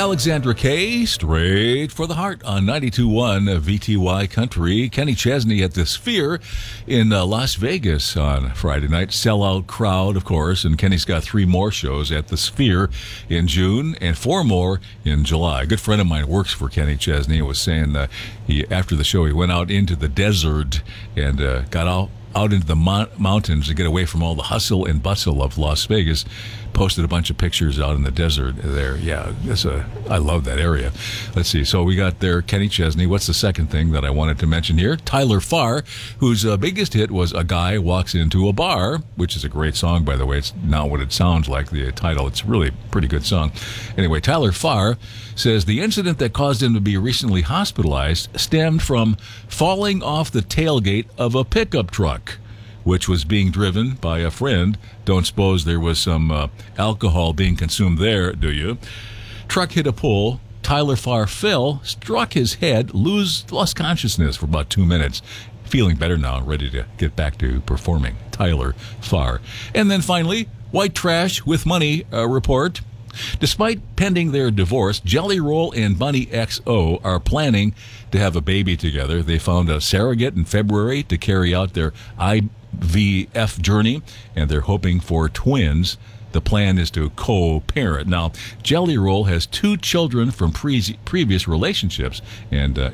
Alexandra Kay, straight for the heart on 92.1 VTY Country. Kenny Chesney at the Sphere in Las Vegas on Friday night. Sellout crowd, of course, and Kenny's got 3 more shows at the Sphere in June and 4 more in July. A good friend of mine works for Kenny Chesney and was saying after the show he went out into the desert and got out into the mountains to get away from all the hustle and bustle of Las Vegas. Posted a bunch of pictures out in the desert there. Yeah, I love that area. Let's see. So we got there Kenny Chesney. What's the second thing that I wanted to mention here? Tyler Farr, whose biggest hit was A Guy Walks Into a Bar, which is a great song, by the way. It's not what it sounds like, the title. It's really a pretty good song. Anyway, Tyler Farr says the incident that caused him to be recently hospitalized stemmed from falling off the tailgate of a pickup truck, which was being driven by a friend. Don't suppose there was some alcohol being consumed there, do you? Truck hit a pole. Tyler Farr fell, struck his head, lost consciousness for about 2 minutes. Feeling better now, ready to get back to performing. Tyler Farr. And then finally, White Trash with Money report. Despite pending their divorce, Jelly Roll and Bunny XO are planning to have a baby together. They found a surrogate in February to carry out their IVF journey, and they're hoping for twins. The plan is to co-parent. Now, Jelly Roll has 2 children from previous relationships, and